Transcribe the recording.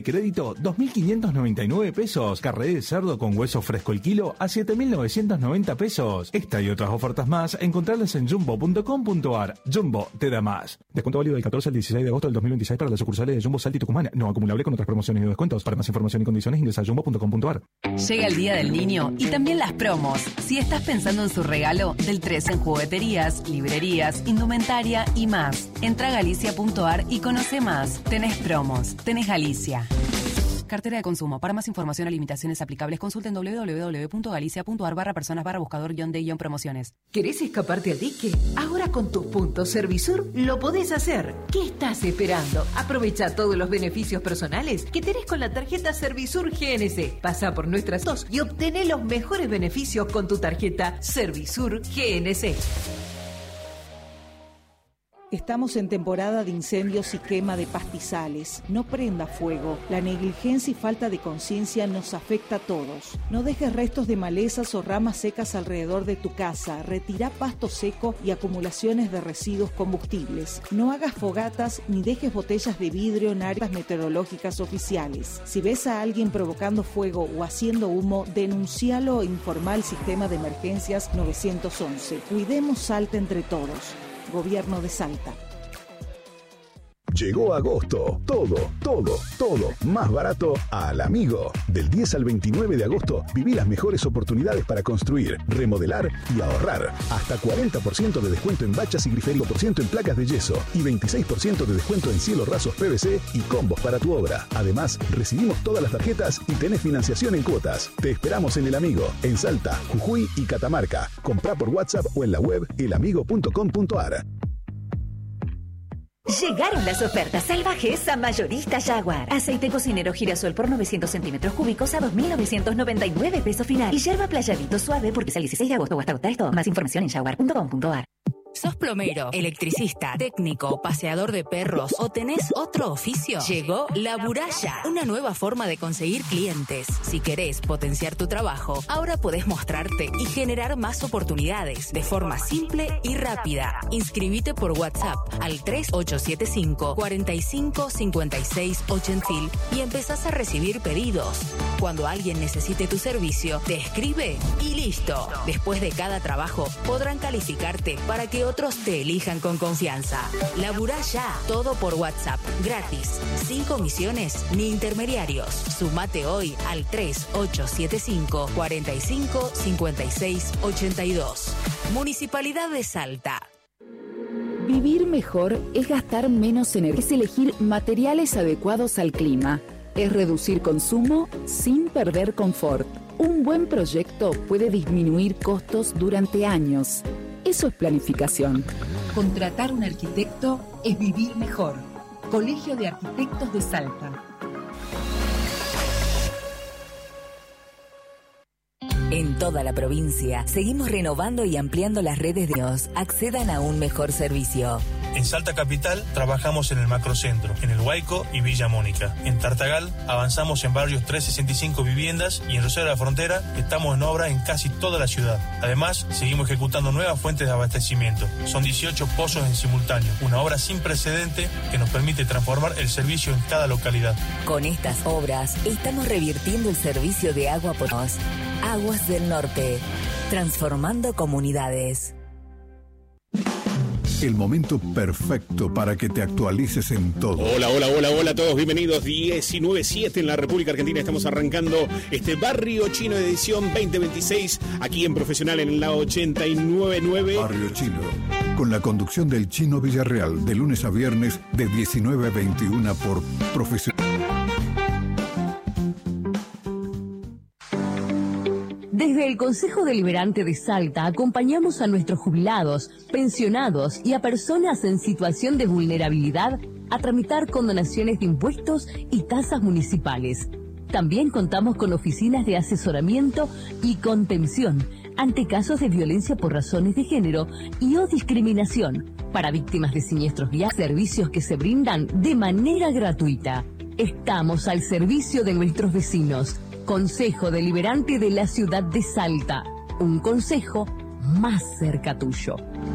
Crédito 2.599 pesos. Carré de cerdo con hueso fresco el kilo a 7.990 pesos. Esta y otras ofertas más encontrarlas en jumbo.com.ar. Jumbo te da más. Descuento válido del 14 al 16 de agosto del 2026 para las sucursales de Jumbo Salta y Tucumán. No acumulable con otras promociones y descuentos. Para más información y condiciones ingresa a jumbo.com.ar. Llega el Día del Niño y también las promos. Si estás pensando en su regalo, del 3 en jugueterías, librerías, indumentaria y más. Entra a galicia.ar y conoce más. Tenés promos. Tenés Galicia. Cartera de consumo. Para más información o limitaciones aplicables, consulten www.galicia.ar/personas/buscador-de-promociones. ¿Querés escaparte al dique? Ahora con tus puntos Servisur lo podés hacer. ¿Qué estás esperando? Aprovecha todos los beneficios personales que tenés con la tarjeta Servisur GNC. Pasa por nuestras dos y obtené los mejores beneficios con tu tarjeta Servisur GNC. Estamos en temporada de incendios y quema de pastizales. No prenda fuego. La negligencia y falta de conciencia nos afecta a todos. No dejes restos de malezas o ramas secas alrededor de tu casa. Retira pasto seco y acumulaciones de residuos combustibles. No hagas fogatas ni dejes botellas de vidrio en áreas meteorológicas oficiales. Si ves a alguien provocando fuego o haciendo humo, denúncialo e informa al sistema de emergencias 911. Cuidemos Salta entre todos. Gobierno de Salta. Llegó agosto. Todo más barato al Amigo. Del 10 al 29 de agosto viví las mejores oportunidades para construir, remodelar y ahorrar. Hasta 40% de descuento en bachas y grifería, 40% en placas de yeso y 26% de descuento en cielos rasos PVC y combos para tu obra. Además, recibimos todas las tarjetas y tenés financiación en cuotas. Te esperamos en El Amigo, en Salta, Jujuy y Catamarca. Comprá por WhatsApp o en la web elamigo.com.ar. Llegaron las ofertas salvajes a Mayorista Jaguar. Aceite cocinero girasol por 900 centímetros cúbicos a 2.999 pesos final. Y yerba playadito suave porque es el 16 de agosto o hasta agotar esto. Más información en jaguar.com.ar. ¿Sos plomero, electricista, técnico, paseador de perros o tenés otro oficio? Llegó La Buralla, una nueva forma de conseguir clientes. Si querés potenciar tu trabajo, ahora podés mostrarte y generar más oportunidades de forma simple y rápida. Inscribite por WhatsApp al 3875 45 56 80 y empezás a recibir pedidos. Cuando alguien necesite tu servicio, te escribe y listo. Después de cada trabajo, podrán calificarte para que otros te elijan con confianza. Laburá ya, todo por WhatsApp, gratis, sin comisiones ni intermediarios. Sumate hoy al 3875 45 56 82. Municipalidad de Salta. Vivir mejor es gastar menos energía, es elegir materiales adecuados al clima, es reducir consumo sin perder confort. Un buen proyecto puede disminuir costos durante años. Eso es planificación. Contratar un arquitecto es vivir mejor. Colegio de Arquitectos de Salta. En toda la provincia, seguimos renovando y ampliando las redes de Dios. Accedan a un mejor servicio. En Salta Capital trabajamos en el Macrocentro, en el Huayco y Villa Mónica. En Tartagal avanzamos en barrios 365 viviendas y en Rosario de la Frontera estamos en obra en casi toda la ciudad. Además, seguimos ejecutando nuevas fuentes de abastecimiento. Son 18 pozos en simultáneo, una obra sin precedente que nos permite transformar el servicio en cada localidad. Con estas obras estamos revirtiendo el servicio de agua por Aguas del Norte, transformando comunidades. El momento perfecto para que te actualices en todo. Hola a todos, bienvenidos. 19:07 en la República Argentina. Estamos arrancando este Barrio Chino edición 2026 aquí en Profesional en la 89.9. Barrio Chino, con la conducción del Chino Villarreal, de lunes a viernes de 19 a 21 por Profesional. Desde el Consejo Deliberante de Salta acompañamos a nuestros jubilados, pensionados y a personas en situación de vulnerabilidad a tramitar condonaciones de impuestos y tasas municipales. También contamos con oficinas de asesoramiento y contención ante casos de violencia por razones de género y o discriminación para víctimas de siniestros viales, servicios que se brindan de manera gratuita. Estamos al servicio de nuestros vecinos. Consejo Deliberante de la Ciudad de Salta. Un consejo más cerca tuyo.